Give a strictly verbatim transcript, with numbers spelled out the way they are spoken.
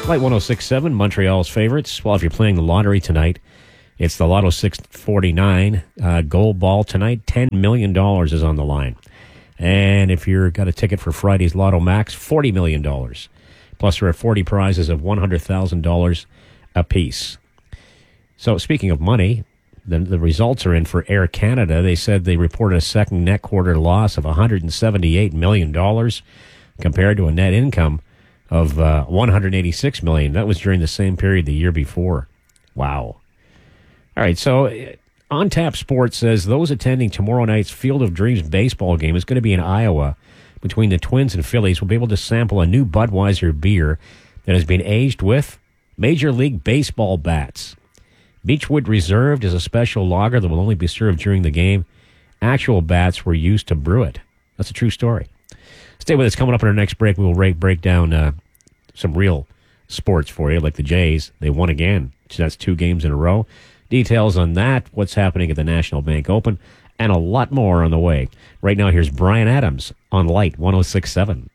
Light one oh six point seven, Montreal's favorites. Well, if you're playing the lottery tonight, it's the Lotto six forty-nine. Uh, gold ball tonight, ten million dollars is on the line. And if you've got a ticket for Friday's Lotto Max, forty million dollars. Plus, there are forty prizes of one hundred thousand dollars apiece. So, speaking of money, the, the results are in for Air Canada. They said they reported a second net quarter loss of one hundred seventy-eight million dollars compared to a net income of uh, one hundred eighty-six million dollars. That was during the same period the year before. Wow. All right, so On Tap Sports says those attending tomorrow night's Field of Dreams baseball game is going to be in Iowa between the Twins and Phillies. Will be able to sample a new Budweiser beer that has been aged with Major League Baseball bats. Beechwood Reserved is a special lager that will only be served during the game. Actual bats were used to brew it. That's a true story. Stay with us. Coming up in our next break, we will break, break down uh, some real sports for you, like the Jays. They won again. So that's two games in a row. Details on that, what's happening at the National Bank Open, and a lot more on the way. Right now, here's Brian Adams on Light one oh six point seven.